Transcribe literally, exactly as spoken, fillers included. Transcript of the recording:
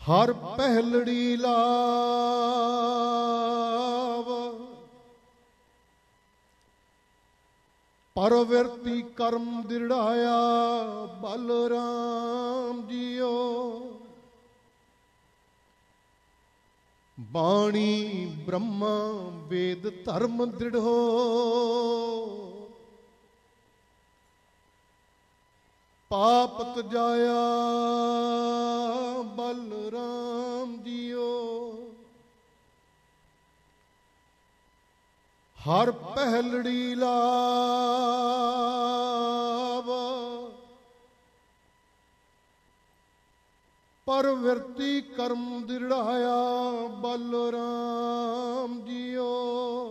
ਹਰ ਪਹਿਲੜੀ ਲਾਵ ਪਰਵਿਰਤੀ ਕਰਮ ਦਿੜਾਇਆ Balram JIO. ਬਾਣੀ ਬ੍ਰਹਮਾ ਵੇਦ ਧਰਮ ਦ੍ਰਿੜੋ ਪਾਪ ਤਜਾਇਆ ਬਲਰਾਮ ਜੀਓ। ਹਰ ਪਹਿਲੜੀ ਲਾਵ ਪਰਵਿਰਤੀ ਕਰਮ ਦਿੜਾਇਆ ਬਲਰਾਮ ਜੀਓ।